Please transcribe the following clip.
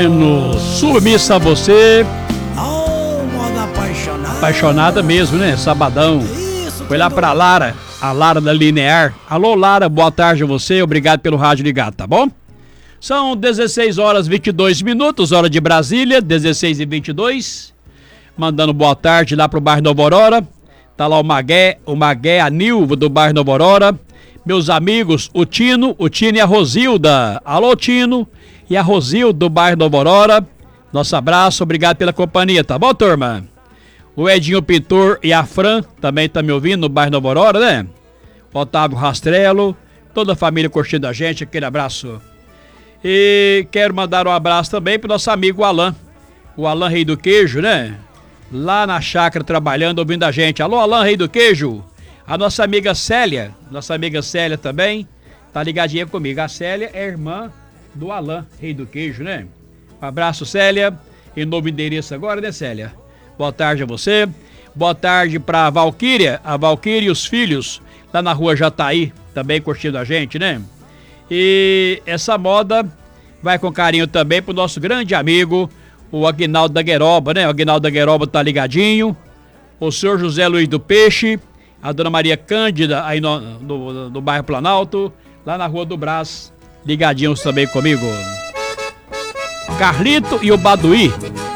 No Submissa a você. Oh, moda apaixonada. Apaixonada mesmo, né? Sabadão. Isso, Foi lá pra Lara, a Lara da Linear. Alô, Lara, boa tarde a você. Obrigado pelo rádio ligado, tá bom? São 16 horas 22 minutos, hora de Brasília, 16h22. Mandando boa tarde lá pro bairro Nova Aurora. Tá lá o Magué, a Nilva do bairro Nova Aurora. Meus amigos, o Tino e a Rosilda. Alô, Tino e a Rosilda do bairro Nova Aurora. Nosso abraço, obrigado pela companhia, tá bom, turma? O Edinho Pintor e a Fran também tá me ouvindo no bairro Nova Aurora, né? Otávio Rastrello, toda a família curtindo a gente, aquele abraço. E quero mandar um abraço também pro nosso amigo Alan. O Alan Rei do Queijo, né? Lá na chácara trabalhando, ouvindo a gente. Alô, Alan Rei do Queijo. A nossa amiga Célia também, tá ligadinha comigo. A Célia é irmã do Alan Rei do Queijo, né? Um abraço, Célia. Em novo endereço agora, né, Célia? Boa tarde a você. Boa tarde pra Valquíria. A Valquíria e os filhos, lá na rua Jataí, também curtindo a gente, né? E essa moda vai com carinho também pro nosso grande amigo, o Aguinaldo da Gueroba, né? O Aguinaldo da Gueroba tá ligadinho. O senhor José Luiz do Peixe, a dona Maria Cândida, aí no bairro Planalto, lá na rua do Brás, ligadinhos também comigo. Carlito e o Baduí,